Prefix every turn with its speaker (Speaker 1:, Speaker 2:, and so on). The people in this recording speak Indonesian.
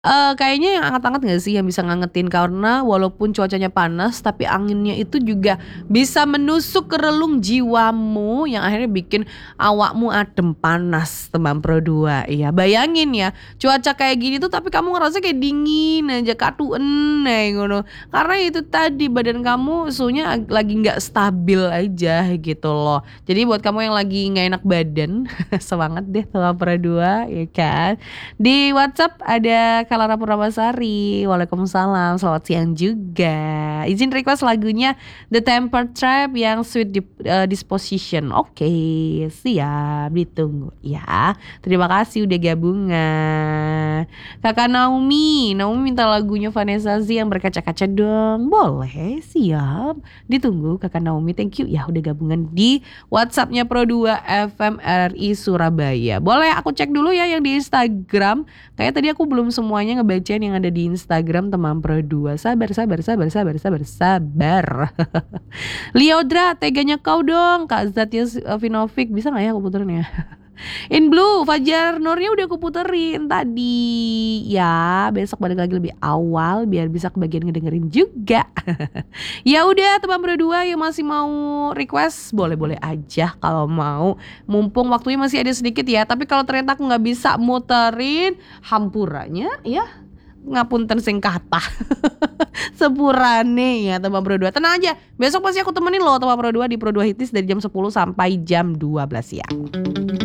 Speaker 1: Kayaknya yang anget-anget nggak sih yang bisa ngangetin? Karena walaupun cuacanya panas, tapi anginnya itu juga bisa menusuk ke relung jiwamu yang akhirnya bikin awakmu adem panas, teman Pro 2. Iya, bayangin ya, cuaca kayak gini tuh tapi kamu ngerasa kayak dingin aja, katuen ae ngono. Karena itu tadi badan kamu suhunya lagi nggak stabil aja gitu loh. Jadi buat kamu yang lagi nggak enak badan, semangat deh teman Pro 2 ya kan. Di WhatsApp ada Kalara Purnamasari. Waalaikumsalam, selamat siang juga. Izin request lagunya The Temper Trap yang Sweet Disposition. Oke, siap, ditunggu ya. Terima kasih udah gabungan. Kakak Naomi minta lagunya Vanessa Z yang berkaca-kaca dong. Boleh, siap. Ditunggu Kakak Naomi, thank you ya udah gabungan di WhatsAppnya Pro 2 FM RRI Surabaya. Boleh aku cek dulu ya yang di Instagram. Kayak tadi aku belum semuanya ngebacain yang ada di Instagram teman Pro 2. Sabar. Liodra, teganya kau dong. Kak Zatya Vinovic, bisa gak ya aku puterin ya? In Blue, Fajar Nurnya udah aku puterin tadi. Ya, besok balik lagi lebih awal biar bisa kebagian ngedengerin juga. Ya udah teman Pro 2 yang masih mau request boleh-boleh aja kalau mau. Mumpung waktunya masih ada sedikit ya. Tapi kalau ternyata aku nggak bisa muterin, hampuranya ya ngapunten sing kathah. Sepurane ya teman Pro 2. Tenang aja, besok pasti aku temenin loh teman Pro 2 di Pro 2 Hitis dari jam 10 sampai jam 12 siang.